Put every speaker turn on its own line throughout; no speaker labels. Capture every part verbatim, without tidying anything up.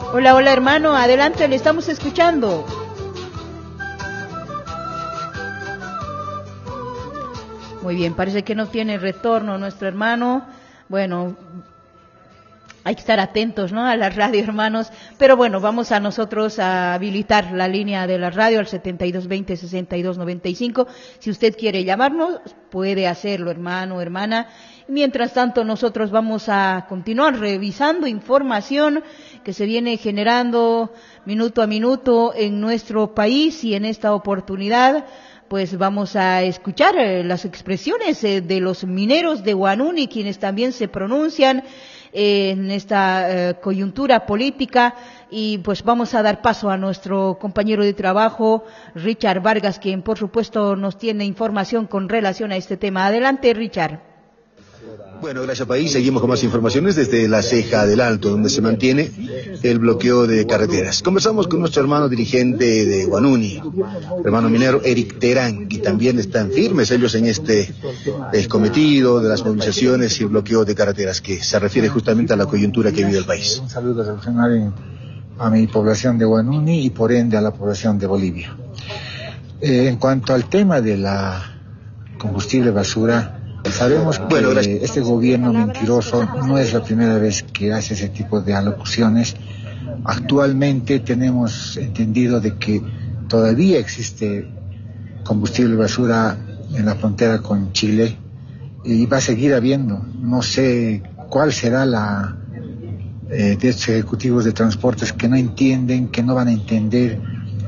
Hola, hola hermano, adelante, le estamos escuchando. Muy bien, parece que no tiene retorno nuestro hermano. Bueno, hay que estar atentos, ¿no?, a la radio, hermanos. Pero bueno, vamos a nosotros a habilitar la línea de la radio al setenta y dos veinte, sesenta y dos noventa y cinco. Si usted quiere llamarnos, puede hacerlo, hermano, hermana. Mientras tanto, nosotros vamos a continuar revisando información que se viene generando minuto a minuto en nuestro país, y en esta oportunidad pues vamos a escuchar eh, las expresiones eh, de los mineros de Huanuni, quienes también se pronuncian eh, en esta eh, coyuntura política, y pues vamos a dar paso a nuestro compañero de trabajo, Richard Vargas, quien por supuesto nos tiene información con relación a este tema. Adelante, Richard.
Bueno, gracias país. Seguimos con más informaciones desde la Ceja del Alto, donde se mantiene el bloqueo de carreteras. Conversamos con nuestro hermano dirigente de Huanuni, hermano minero Eric Terán, y también están firmes ellos en este eh, cometido de las movilizaciones y el bloqueo de carreteras, que se refiere justamente a la coyuntura que vive el país.
Un saludo revolucionario a mi población de Huanuni y por ende a la población de Bolivia. Eh, en cuanto al tema de la combustible basura, sabemos que bueno, este gobierno mentiroso no es la primera vez que hace ese tipo de alocuciones. Actualmente tenemos entendido de que todavía existe combustible basura en la frontera con Chile y va a seguir habiendo. No sé cuál será la eh, de estos ejecutivos de transportes que no entienden, que no van a entender,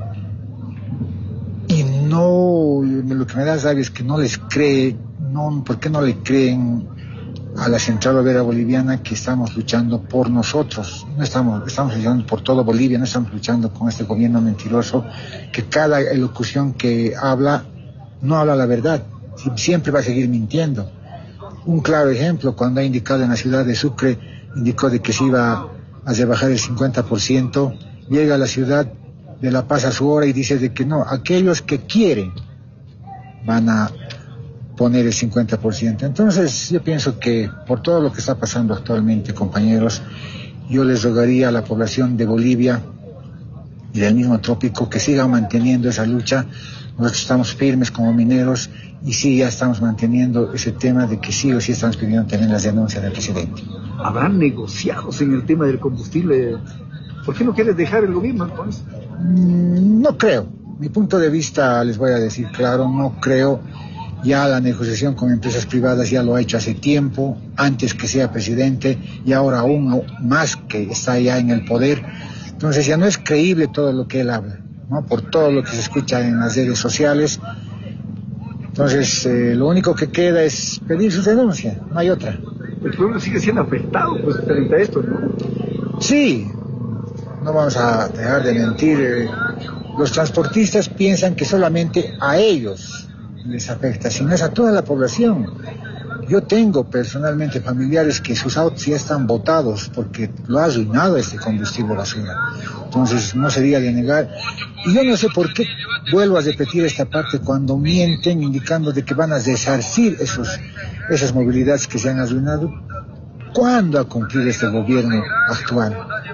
y no, lo que me da rabia es que no les cree. No, ¿por qué no le creen a la Central Obrera Boliviana que estamos luchando por nosotros? No estamos, estamos luchando por todo Bolivia, no estamos luchando con este gobierno mentiroso que cada elocución que habla no habla la verdad, siempre va a seguir mintiendo. Un claro ejemplo, cuando ha indicado en la ciudad de Sucre, indicó de que se iba a rebajar el cincuenta por ciento, llega a la ciudad de La Paz a su hora y dice de que no, aquellos que quieren van a poner el cincuenta por ciento. Entonces yo pienso que por todo lo que está pasando actualmente, compañeros, yo les rogaría a la población de Bolivia y del mismo trópico que sigan manteniendo esa lucha. Nosotros estamos firmes como mineros y sí, ya estamos manteniendo ese tema de que sí o sí estamos pidiendo también las denuncias del presidente.
¿Habrán negociados en el tema del combustible? ¿Por qué no quieres dejar el gobierno entonces?
Mm, no creo. Mi punto de vista, les voy a decir claro, no creo. Ya la negociación con empresas privadas ya lo ha hecho hace tiempo, antes que sea presidente, y ahora aún más que está ya en el poder. Entonces ya no es creíble todo lo que él habla, ¿no?, por todo lo que se escucha en las redes sociales. Entonces eh, lo único que queda es pedir su denuncia, no hay otra.
El pueblo sigue siendo afectado pues frente a esto, ¿no?
Sí, no vamos a dejar de mentir. Eh, los transportistas piensan que solamente a ellos les afecta, sino es a toda la población. Yo tengo personalmente familiares que sus autos ya están botados porque lo ha arruinado este combustible basura. Entonces no se diga de negar. Y yo no sé por qué vuelvo a repetir esta parte cuando mienten indicando de que van a resarcir esos, esas movilidades que se han arruinado. ¿Cuándo ha cumplido este gobierno actual?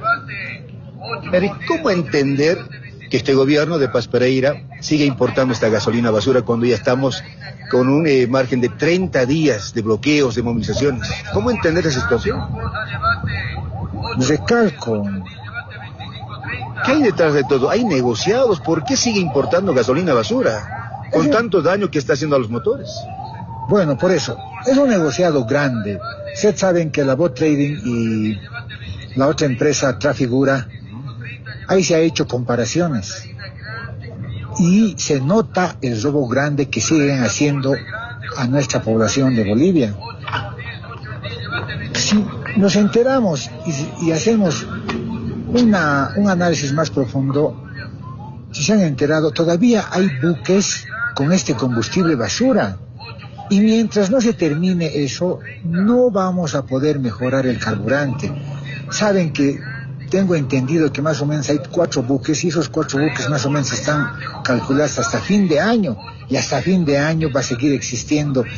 Eric, ¿cómo entender que este gobierno de Paz Pereira sigue importando esta gasolina basura cuando ya estamos con un eh, margen de treinta días de bloqueos, de movilizaciones? ¿Cómo entender esa situación?
Recalco.
¿Qué hay detrás de todo? ¿Hay negociados? ¿Por qué sigue importando gasolina basura con tanto daño que está haciendo a los motores?
Bueno, por eso, es un negociado grande. Ustedes saben que la Bot Trading y la otra empresa Trafigura, ahí se ha hecho comparaciones y se nota el robo grande que siguen haciendo a nuestra población de Bolivia. Si nos enteramos y, y hacemos una, un análisis más profundo, si se han enterado, todavía hay buques con este combustible basura. Y mientras no se termine eso, no vamos a poder mejorar el carburante. Saben que tengo entendido que más o menos hay cuatro buques y esos cuatro buques más o menos están calculados hasta fin de año y hasta fin de año va a seguir existiendo